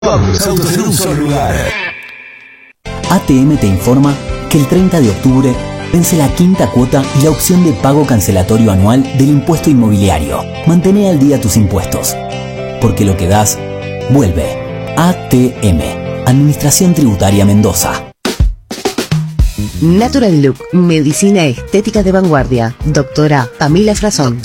Todos los autos en un solo lugar. ATM te informa que el 30 de octubre vence la quinta cuota y la opción de pago cancelatorio anual del impuesto inmobiliario. Mantén al día tus impuestos, porque lo que das, vuelve. ATM, Administración Tributaria Mendoza. Natural Look, medicina estética de vanguardia. Doctora Pamela Frazón.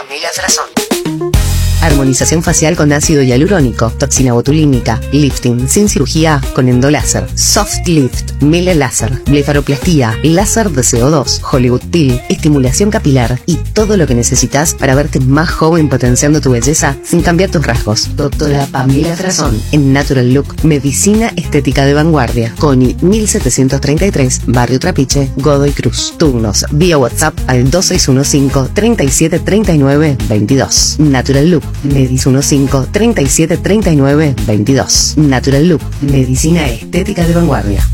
Armonización facial con ácido hialurónico, toxina botulínica, lifting sin cirugía con endoláser, soft lift, mele láser, blefaroplastía, láser de CO2, Hollywood Peel, estimulación capilar y todo lo que necesitas para verte más joven potenciando tu belleza sin cambiar tus rasgos. Doctora Pamela Frazón en Natural Look, medicina estética de vanguardia. CONI 1733, Barrio Trapiche, Godoy Cruz. Turnos vía WhatsApp al 2615 37 39 22. Natural Look, Medis 15 37 39 22. Natural Look, medicina estética de vanguardia.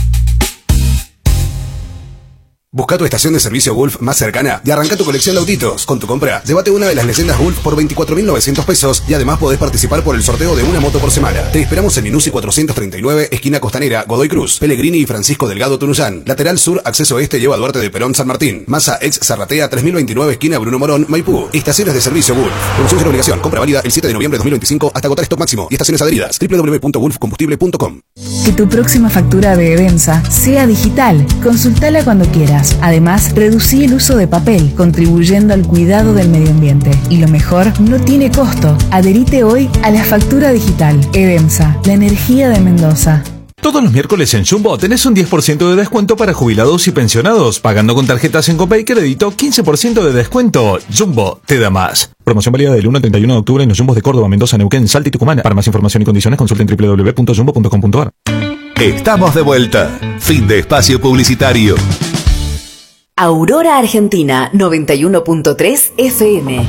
Busca tu estación de servicio Gulf más cercana y arranca tu colección de autitos. Con tu compra, llévate una de las leyendas Gulf por 24.900 pesos y además podés participar por el sorteo de una moto por semana. Te esperamos en Inusi 439, esquina Costanera, Godoy Cruz, Pellegrini y Francisco Delgado Tunuyán. Lateral sur, acceso este lleva a Duarte de Perón, San Martín. Masa ex Zarratea 3029, esquina Bruno Morón, Maipú. Estaciones de servicio Gulf. Promoción sin obligación. Compra válida el 7 de noviembre de 2025 hasta agotar stock máximo. Y estaciones adheridas. www.gulfcombustible.com. Que tu próxima factura de Edensa sea digital. Consultala cuando quieras. Además, reducí el uso de papel, contribuyendo al cuidado del medio ambiente. Y lo mejor, no tiene costo. Adherite hoy a la factura digital. Edensa, la energía de Mendoza. Todos los miércoles en Jumbo tenés un 10% de descuento para jubilados y pensionados. Pagando con tarjetas en Copay Crédito, 15% de descuento. Jumbo te da más. Promoción válida del 1 al 31 de octubre en los Jumbos de Córdoba, Mendoza, Neuquén, Salta y Tucumán. Para más información y condiciones consulten www.jumbo.com.ar. Estamos de vuelta. Fin de espacio publicitario. Aurora Argentina 91.3 FM.